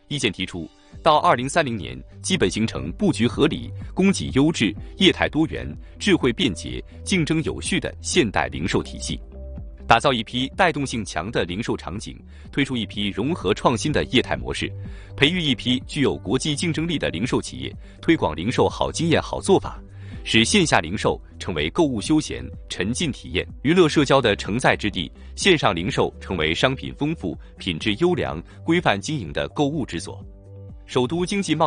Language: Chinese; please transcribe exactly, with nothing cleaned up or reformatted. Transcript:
意见提出，到二零三零年，基本形成布局合理、供给优质、业态多元、智慧便捷、竞争有序的现代零售体系，打造一批带动性强的零售场景，推出一批融合创新的业态模式，培育一批具有国际竞争力的零售企业，推广零售好经验、好做法，使线下零售成为购物休闲、沉浸体验、娱乐社交的承载之地，线上零售成为商品丰富、品质优良、规范经营的购物之所。首都经济贸易